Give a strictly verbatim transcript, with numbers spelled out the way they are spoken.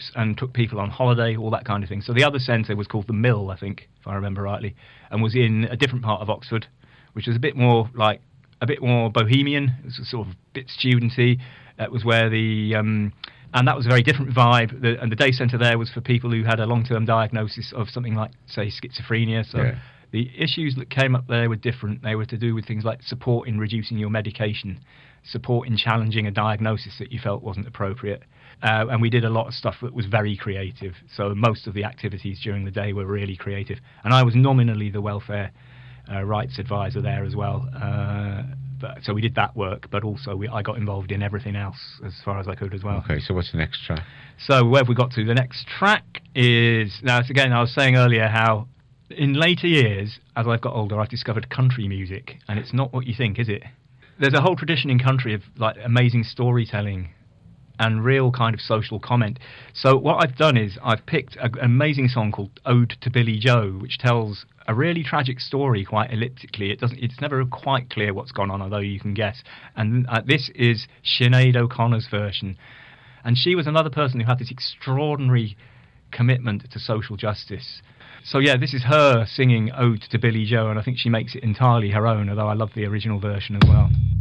trips and took people on holiday, all that kind of thing. So the other centre was called the Mill, I think, if I remember rightly, and was in a different part of Oxford, which was a bit more like a bit more bohemian. It was sort of a bit studenty. That was where the um, and that was a very different vibe. The, and the day centre there was for people who had a long-term diagnosis of something like, say, schizophrenia. So yeah. The issues that came up there were different. They were to do with things like support in reducing your medication, support in challenging a diagnosis that you felt wasn't appropriate. Uh, and we did a lot of stuff that was very creative. So most of the activities during the day were really creative. And I was nominally the welfare uh, rights advisor there as well. Uh, but, so we did that work, but also we, I got involved in everything else as far as I could as well. Okay, so what's the next track? So where have we got to? The next track is... Now, it's again, I was saying earlier how in later years, as I've got older, I've discovered country music. And it's not what you think, is it? There's a whole tradition in country of like amazing storytelling and real kind of social comment. So what I've done is I've picked an amazing song called Ode to Billy Joe, which tells a really tragic story quite elliptically. It doesn't. It's never quite clear what's gone on, although you can guess. And uh, this is Sinead O'Connor's version. And she was another person who had this extraordinary commitment to social justice. So yeah, this is her singing Ode to Billy Joe, and I think she makes it entirely her own, although I love the original version as well.